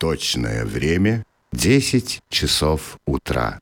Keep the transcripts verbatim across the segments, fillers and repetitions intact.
Точное время — десять часов утра.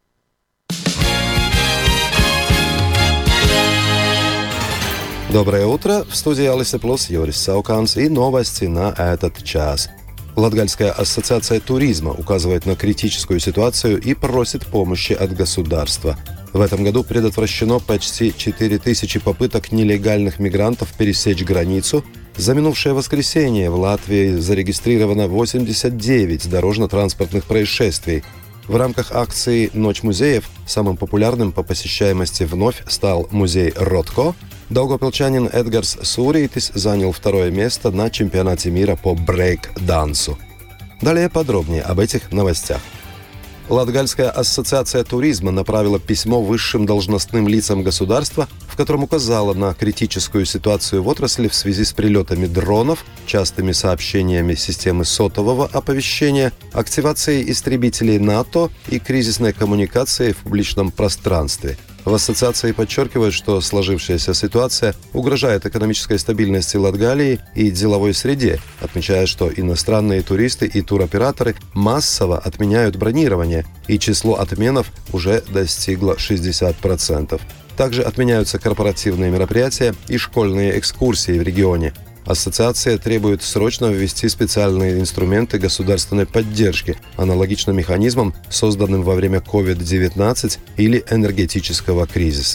Доброе утро. В студии Алиса Плюс Юрис Сауканс и новости на этот час. Латгальская ассоциация туризма указывает на критическую ситуацию и просит помощи от государства. В этом году предотвращено почти четыре тысячи попыток нелегальных мигрантов пересечь границу. За минувшее воскресенье в Латвии зарегистрировано восемьдесят девять дорожно-транспортных происшествий. В рамках акции «Ночь музеев» самым популярным по посещаемости вновь стал музей Ротко. Даугавпилчанин Эдгарс Суритис занял второе место на чемпионате мира по брейк-дансу. Далее подробнее об этих новостях. Латгальская ассоциация туризма направила письмо высшим должностным лицам государства, в котором указала на критическую ситуацию в отрасли в связи с прилетами дронов, частыми сообщениями системы сотового оповещения, активацией истребителей НАТО и кризисной коммуникацией в публичном пространстве. В ассоциации подчеркивают, что сложившаяся ситуация угрожает экономической стабильности Латгалии и деловой среде, отмечая, что иностранные туристы и туроператоры массово отменяют бронирование, и число отменов уже достигло шестьдесят процентов. Также отменяются корпоративные мероприятия и школьные экскурсии в регионе. Ассоциация требует срочно ввести специальные инструменты государственной поддержки, аналогично механизмам, созданным во время ковид девятнадцать или энергетического кризиса.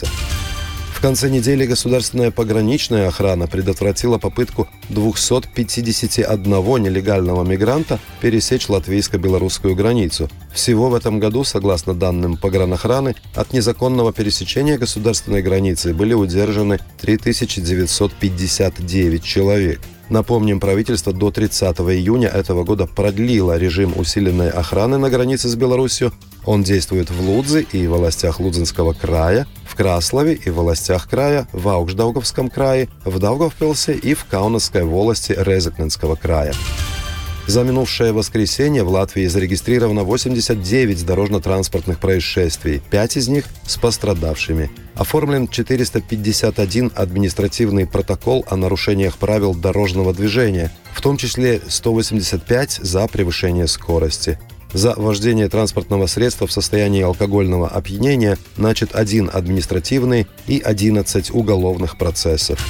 В конце недели государственная пограничная охрана предотвратила попытку двухсот пятидесяти одного нелегального мигранта пересечь латвийско-белорусскую границу. Всего в этом году, согласно данным погранохраны, от незаконного пересечения государственной границы были удержаны три тысячи девятьсот пятьдесят девять человек. Напомним, правительство до тридцатого июня этого года продлило режим усиленной охраны на границе с Беларусью. Он действует в Лудзе и в властях Лудзенского края, в Краслове и в властях края, в Аugšdaugavskom крае, в Даугавпилсе и в Каунасской волости Резекненского края. За минувшее воскресенье в Латвии зарегистрировано восемьдесят девять дорожно-транспортных происшествий, пять из них с пострадавшими. Оформлен четыреста пятьдесят один административный протокол о нарушениях правил дорожного движения, в том числе сто восемьдесят пять за превышение скорости. За вождение транспортного средства в состоянии алкогольного опьянения начат один административный и одиннадцать уголовных процессов.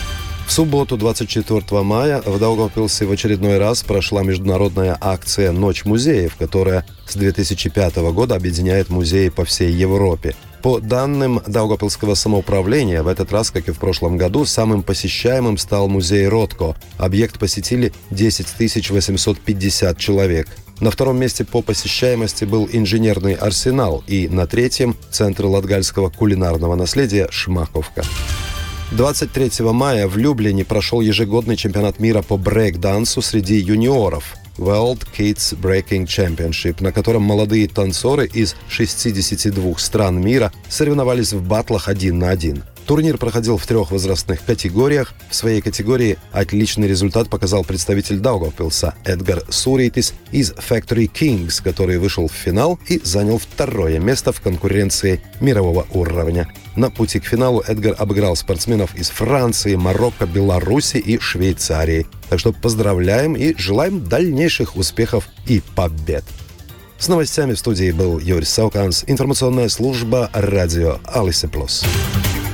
В субботу, двадцать четвёртого мая, в Даугавпилсе в очередной раз прошла международная акция «Ночь музеев», которая с две тысячи пятого года объединяет музеи по всей Европе. По данным Даугавпилского самоуправления, в этот раз, как и в прошлом году, самым посещаемым стал музей Ротко. Объект посетили десять тысяч восемьсот пятьдесят человек. На втором месте по посещаемости был инженерный арсенал и на третьем – Центр латгальского кулинарного наследия «Шмаковка». двадцать третьего мая в Люблине прошел ежегодный чемпионат мира по брейк-дансу среди юниоров World Kids Breaking Championship, на котором молодые танцоры из шестидесяти двух стран мира соревновались в баттлах один на один. Турнир проходил в трех возрастных категориях. В своей категории отличный результат показал представитель Даугавпилса Эдгар Суритис из Factory Kings, который вышел в финал и занял второе место в конкуренции мирового уровня. На пути к финалу Эдгар обыграл спортсменов из Франции, Марокко, Беларуси и Швейцарии. Так что поздравляем и желаем дальнейших успехов и побед. С новостями в студии был Юрис Сауканс, информационная служба радио Алиса Плюс.